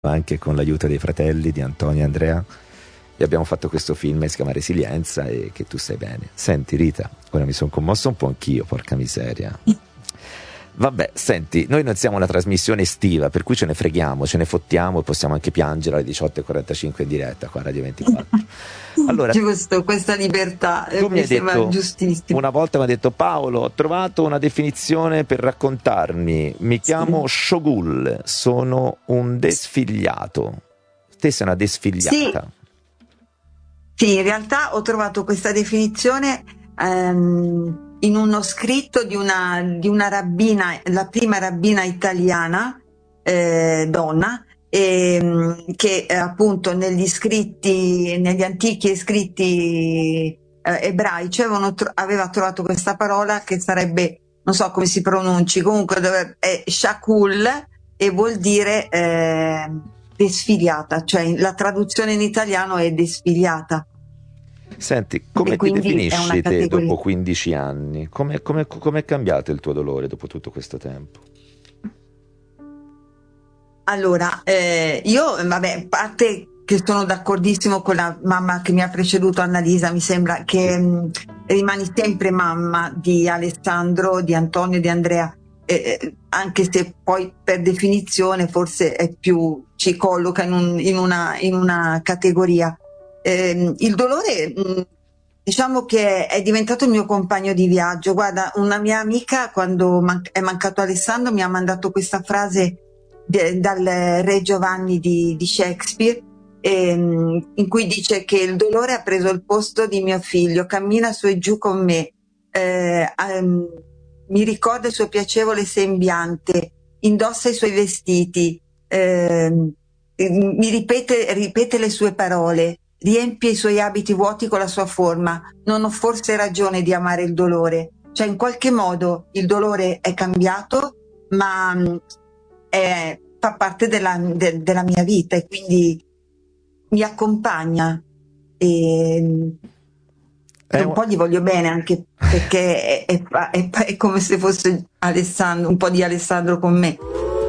anche con l'aiuto dei fratelli di Antonio e Andrea, e abbiamo fatto questo film che si chiama Resilienza e che tu sai bene. Senti Rita, ora mi sono commosso un po' anch'io, porca miseria. Vabbè, senti, noi non siamo una trasmissione estiva, per cui ce ne freghiamo, ce ne fottiamo e possiamo anche piangere alle 18:45 in diretta qua a Radio 24. Allora, giusto, questa libertà tu mi hai sembra detto, giustissimo. una volta mi ha detto: Paolo, ho trovato una definizione per raccontarmi, mi chiamo Shogul, sono un desfigliato. Te sei una desfigliata. Sì, in realtà ho trovato questa definizione in uno scritto di una rabbina, la prima rabbina italiana, donna, che appunto negli antichi scritti ebraici aveva trovato questa parola che sarebbe, non so come si pronunci, comunque è shakul e vuol dire desfigliata, cioè la traduzione in italiano è desfigliata. Senti, come ti definisci te dopo 15 anni? Com'è cambiato il tuo dolore dopo tutto questo tempo? Allora, io, vabbè, a parte che sono d'accordissimo con la mamma che mi ha preceduto, Annalisa, mi sembra che rimani sempre mamma di Alessandro, di Antonio, di Andrea, anche se poi per definizione forse è più, ci colloca in una categoria. Il dolore, diciamo che è diventato il mio compagno di viaggio. Guarda, una mia amica, quando è mancato Alessandro, mi ha mandato questa frase dal Re Giovanni di Shakespeare, in cui dice che il dolore ha preso il posto di mio figlio, cammina su e giù con me, mi ricorda il suo piacevole sembiante, indossa i suoi vestiti, mi ripete le sue parole, riempie i suoi abiti vuoti con la sua forma. Non ho forse ragione di amare il dolore? Cioè, in qualche modo il dolore è cambiato, ma fa parte della mia vita e quindi mi accompagna e un po' gli voglio bene, anche perché è come se fosse Alessandro, un po' di Alessandro con me.